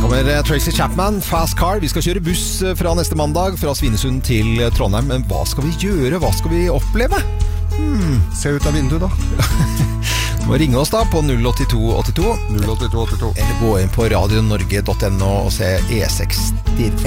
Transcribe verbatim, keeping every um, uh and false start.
kommer Tracy Chapman, Fast Car. Vi skal kjøre buss fra neste mandag fra Svinesund til Trondheim. Men hva skal vi gjøre? Hva skal vi oppleve? Hmm, se ut av vinduet da. Må ringe oss da på null åtte to åtte to null åtte to åtte to eller gå inn på radio norge punktum no og se E seks direkte.